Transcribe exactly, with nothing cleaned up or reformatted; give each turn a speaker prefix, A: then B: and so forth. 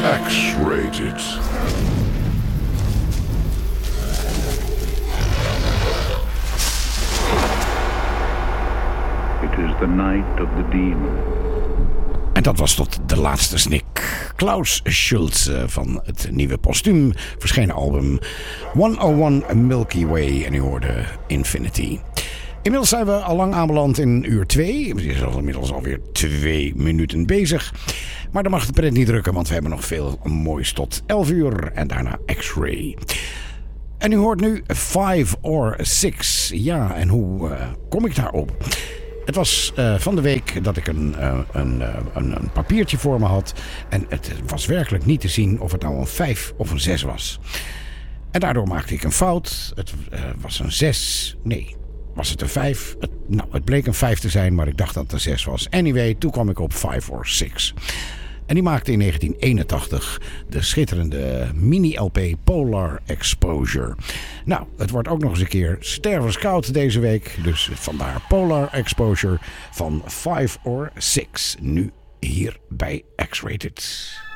A: X-Rated.
B: It is the night of the demon.
C: En dat was tot de laatste snik. Klaus Schulze van het nieuwe postuum verschenen album honderdéén Milky Way. En u hoorde Infinity. Inmiddels zijn we al lang aanbeland in uur twee. We zijn inmiddels alweer twee minuten bezig. Maar dan mag de pret niet drukken, want we hebben nog veel moois tot elf uur. En daarna X-Ray. En u hoort nu five or six. Ja, en hoe uh, kom ik daarop? Het was uh, van de week dat ik een, uh, een, uh, een, een papiertje voor me had. En het was werkelijk niet te zien of het nou een vijf of een zes was. En daardoor maakte ik een fout. Het uh, was een zes. Nee, was het een vijf? Het, nou, het bleek een vijf te zijn, maar ik dacht dat het een zes was. Anyway, toen kwam ik op five or six. En die maakte in negentien eenentachtig de schitterende mini-L P Polar Exposure. Nou, het wordt ook nog eens een keer stervenskoud deze week. Dus vandaar Polar Exposure van five or six. Nu hier bij X-Rated.